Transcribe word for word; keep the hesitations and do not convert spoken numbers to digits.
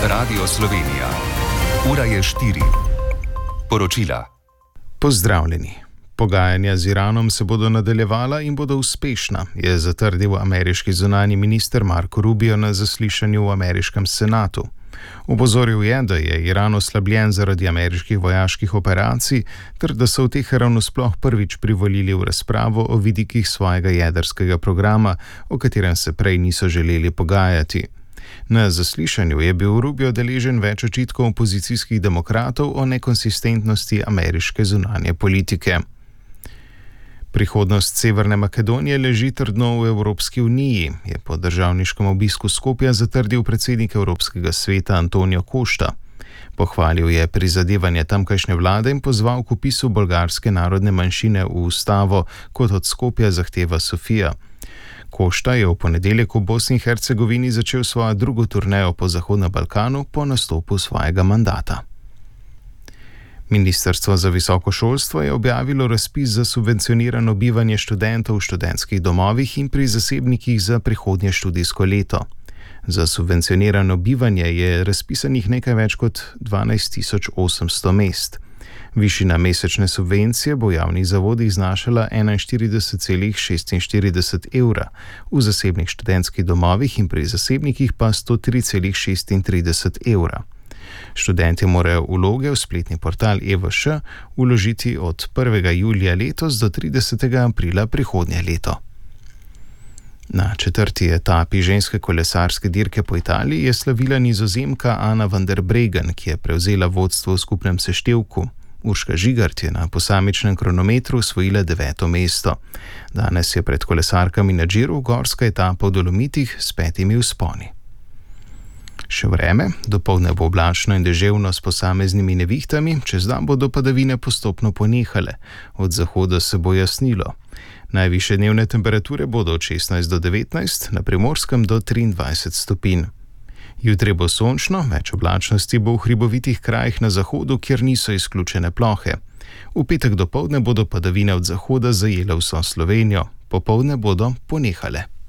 Radio Slovenija. Ura je štiri. Poročila. Pozdravljeni. Pogajanja z Iranom se bodo nadaljevala in bodo uspešna, je zatrdil ameriški zunanji minister Marco Rubio na zaslišanju v ameriškem senatu. Opozoril je, da je Iran oslabljen zaradi ameriških vojaških operacij, ter da so v Teheranu sploh prvič privolili v razpravo o vidikih svojega jedrskega programa, o katerem se prej niso želeli pogajati. Na zaslišanju je bil Rubio deležen več očitkov opozicijskih demokratov o nekonsistentnosti ameriške zunanje politike. Prihodnost Severne Makedonije leži trdno v Evropski uniji, je po državniškem obisku Skopja zatrdil predsednik Evropskega sveta Antonio Costa. Pohvalil je prizadevanje tamkajšnje vlade in pozval k vpisu bolgarske narodne manjšine v ustavo, kot od Skopja zahteva Sofija. Costa je v ponedeljek v Bosni in Hercegovini začel svojo drugo turnejo po Zahodnem Balkanu po nastopu svojega mandata. Ministrstvo za visoko šolstvo je objavilo razpis za subvencionirano bivanje študentov v študentskih domovih in pri zasebnikih za prihodnje študijsko leto. Za subvencionirano bivanje je razpisanih nekaj več kot dvanajst tisoč osemsto mest. Višina mesečne subvencije bo v javnih zavodih znašala enainštirideset celih šestinštirideset evra, v zasebnih študentskih domovih in pri zasebnikih pa sto tri celih šestintrideset evra. Študenti morajo vloge v spletni portal E V Š vložiti od prvega julija letos do tridesetega aprila prihodnje leto. Na četrti etapi ženske kolesarske dirke po Italiji je slavila Nizozemka Ana van der Breggen, ki je prevzela vodstvo v skupnem seštevku. Urška Žigart je na posamičnem kronometru osvojila deveto mesto. Danes je pred kolesarkami na Džiru gorska etapa v Dolomitih s petimi vzponi. Še vreme, dopoldne bo oblačno in deževno s posameznimi nevihtami, čez dan bodo padavine postopno ponehale, od zahoda se bo jasnilo. Najvišje dnevne temperature bodo od šestnajst do devetnajst, na Primorskem do triindvajset stopinj. Jutri bo sončno, več oblačnosti bo v hribovitih krajih na zahodu, kjer niso izključene plohe. V petek dopoldne bodo padavine od zahoda zajele vso Slovenijo, popoldne bodo ponehale.